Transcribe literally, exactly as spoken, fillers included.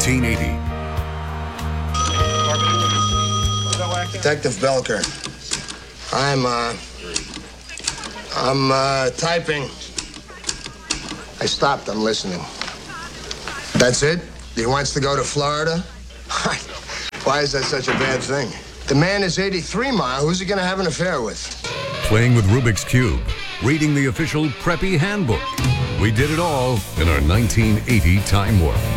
nineteen eighty. Detective Belker. I'm, uh... I'm, uh, typing. I stopped. I'm listening. That's it? He wants to go to Florida? Why is that such a bad thing? The man is eighty-three mile. Who's he going to have an affair with? Playing with Rubik's Cube. Reading the official Preppy Handbook. We did it all in our nineteen eighty Time Warp.